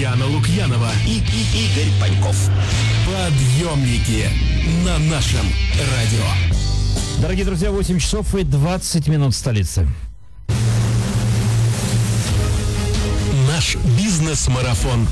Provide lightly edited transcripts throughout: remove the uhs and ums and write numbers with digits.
Яна Лукьянова и Игорь Паньков. Подъемники на нашем радио. Дорогие друзья, 8 часов и 20 минут в столице. Наш бизнес-марафон.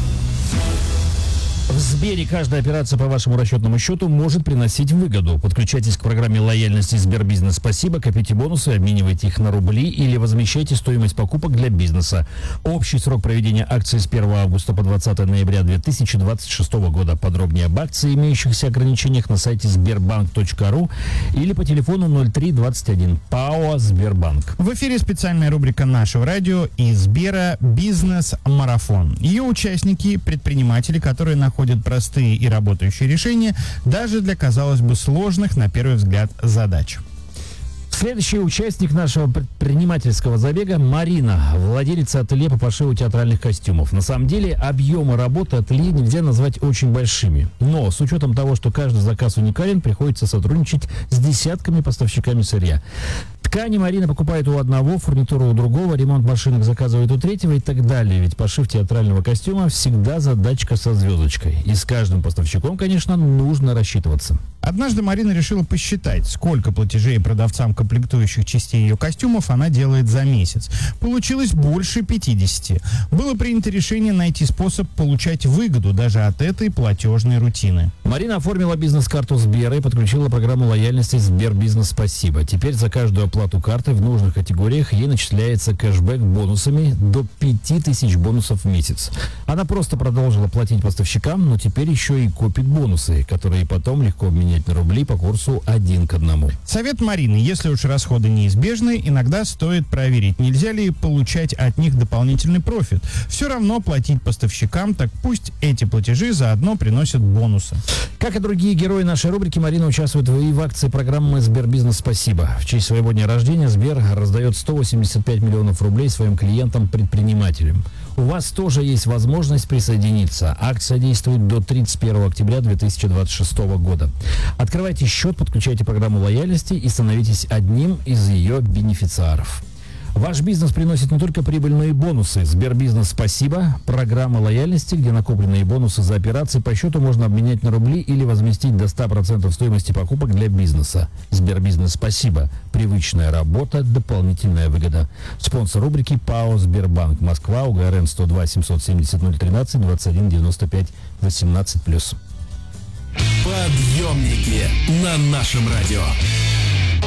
В Сбере каждая операция по вашему расчетному счету может приносить выгоду. Подключайтесь к программе лояльности Сбербизнес «Спасибо», копите бонусы, обменивайте их на рубли или возмещайте стоимость покупок для бизнеса. Общий срок проведения акции с 1 августа по 20 ноября 2026 года. Подробнее об акции, имеющихся ограничениях, на сайте sberbank.ru или по телефону 0321. ПАО «Сбербанк». В эфире специальная рубрика нашего радио и Сбера «Бизнес-марафон». Ее участники – предприниматели, которые находят простые и работающие решения даже для, казалось бы, сложных на первый взгляд задач. Следующий участник нашего предпринимательского забега – Марина, владелица ателье по пошиву театральных костюмов. На самом деле объемы работы ателье нельзя назвать очень большими. Но с учетом того, что каждый заказ уникален, приходится сотрудничать с десятками поставщиками сырья. Ткани Марина покупает у одного, фурнитуру у другого, ремонт машинок заказывает у третьего и так далее. Ведь пошив театрального костюма всегда задачка со звездочкой. И с каждым поставщиком, конечно, нужно рассчитываться. Однажды Марина решила посчитать, сколько платежей продавцам комплектующих частей ее костюмов она делает за месяц. Получилось больше 50. Было принято решение найти способ получать выгоду даже от этой платежной рутины. Марина оформила бизнес-карту Сбера и подключила программу лояльности Сбербизнес «Спасибо». Теперь за каждую оплату карты в нужных категориях ей начисляется кэшбэк бонусами до 5000 бонусов в месяц. Она просто продолжила платить поставщикам, но теперь еще и копит бонусы, которые потом легко обменять на рубли по курсу 1 к 1. Совет Марины: если уж расходы неизбежны, иногда стоит проверить, нельзя ли получать от них дополнительный профит. Все равно платить поставщикам, так пусть эти платежи заодно приносят бонусы. Как и другие герои нашей рубрики, Марина участвует и в акции программы «Сбербизнес Спасибо». В честь своего дня рождения Сбер раздает 185 миллионов рублей своим клиентам-предпринимателям. У вас тоже есть возможность присоединиться. Акция действует до 31 октября 2026 года. Открывайте счет, подключайте программу лояльности и становитесь одним из ее бенефициаров. Ваш бизнес приносит не только прибыль, но и бонусы. Сбербизнес «Спасибо» – программа лояльности, где накопленные бонусы за операции по счету можно обменять на рубли или возместить до 100% стоимости покупок для бизнеса. Сбербизнес «Спасибо» – привычная работа, дополнительная выгода. Спонсор рубрики ПАО «Сбербанк». Москва, УГРН 102 770 013 21 95 18+. Подъемники на нашем радио.